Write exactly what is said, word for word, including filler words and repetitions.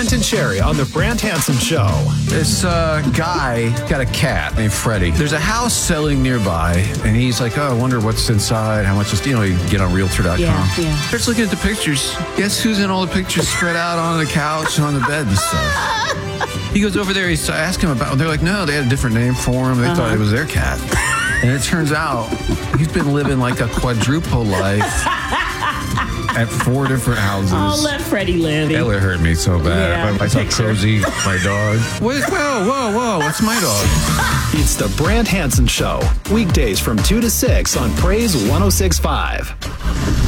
Brent and Sherry on the Brant Hansen Show. This uh, guy got a cat named Freddie. There's a house selling nearby, and he's like, oh, I wonder what's inside, how much is, you know, you can get on realtor dot com. Yeah, yeah. Starts looking at the pictures. Guess who's in all the pictures spread out on the couch and on the bed and stuff? He goes over there, he's asking him about, they're like, no, they had a different name for him. They uh-huh. thought it was their cat. And it turns out he's been living like a quadruple life at four different houses. Oh, let Freddie live. That would hurt me so bad. Yeah, I thought Cozy, my dog. What? Whoa, whoa, whoa. What's my dog? It's the Brant Hansen Show. Weekdays from two to six on Praise one oh six point five.